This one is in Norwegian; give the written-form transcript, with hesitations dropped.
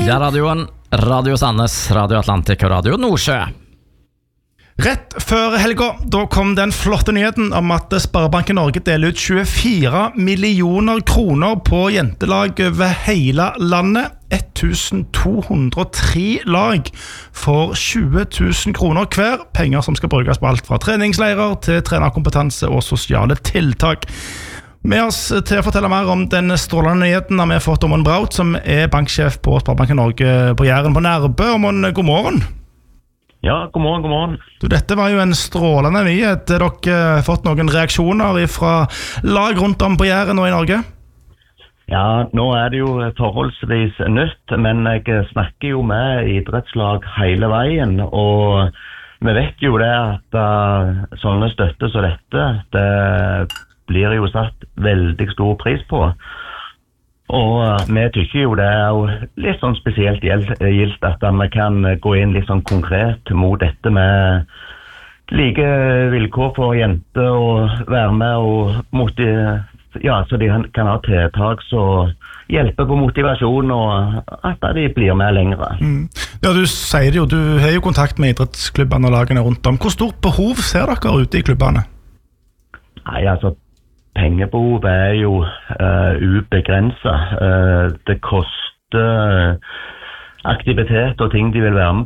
Nordradioen, Radio Sandnes, Radio Atlantic og Radio Nordsjø. Rett før helga, da kom den flotte nyheten om at Sparebanken Norge deler ut 24 millioner kroner på jentelag over hele landet. 1203 lag for 20 000 kroner hver. Penger som skal brukes på alt fra treningsleirer til trenerkompetanse og sosiale tiltak. Med oss til å fortelle mer om den strålende nyheten har vi fått Åmund Braut, som banksjef på Sparebanken Norge på Jæren på Nærbø. Åmund, god morgen. Ja, god morgen, god morgen. Dette var jo en strålende nyhet. Har dere fått noen reaksjoner fra lag rundt om på Jæren og i Norge? Ja, nå det jo forholdsvis nytt, men jeg snakker jo med idrettslag hele veien, og vi vet jo det at sånne støtte som dette, det blir jo satt veldig stor pris på. Og vi tykker jo det jo litt sånn spesielt gildt at vi kan gå inn litt sånn konkret mot dette med like vilkår for jenter og være med og så de kan ha tiltak som hjelper på motivasjon og at de blir med lengre. Ja, du sier det jo, du har jo kontakt med idrettsklubbene og lagene rundt om. Hvor stort behov ser dere ute i klubbene? Nei, altså pengebehov jo ubegrenset. Det koster aktivitet og ting de vil være med